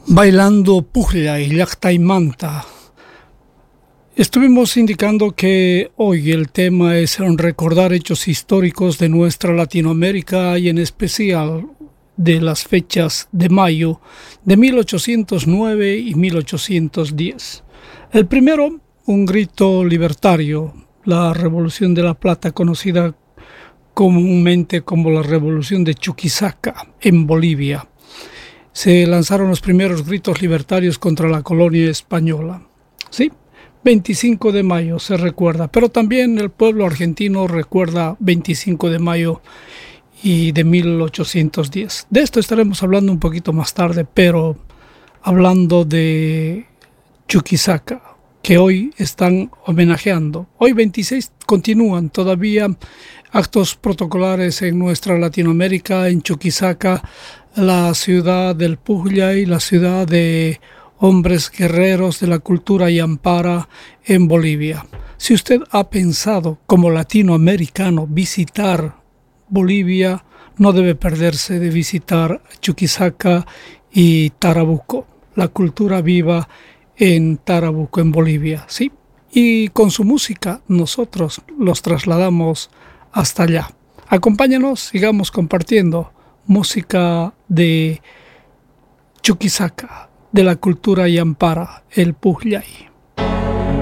Bailando Puglia y Llactaimanta. Estuvimos indicando que hoy el tema es recordar hechos históricos de nuestra Latinoamérica y en especial de las fechas de mayo de 1809 y 1810. El primero, un grito libertario, la Revolución de la Plata, conocida comúnmente como la Revolución de Chuquisaca en Bolivia. Se lanzaron los primeros gritos libertarios contra la colonia española. Sí, 25 de mayo se recuerda, pero también el pueblo argentino recuerda 25 de mayo y de 1810. De esto estaremos hablando un poquito más tarde, pero hablando de Chuquisaca, que hoy están homenajeando. Hoy 26 continúan todavía actos protocolares en nuestra Latinoamérica, en Chuquisaca, la ciudad del Puglia y la ciudad de hombres guerreros de la cultura yampara en Bolivia. Si usted ha pensado como latinoamericano visitar Bolivia, no debe perderse de visitar Chuquisaca y Tarabuco, la cultura viva en Tarabuco, en Bolivia, ¿sí? Y con su música nosotros los trasladamos hasta allá. Acompáñanos, sigamos compartiendo música de Chuquisaca, de la cultura yampara, el Puglay.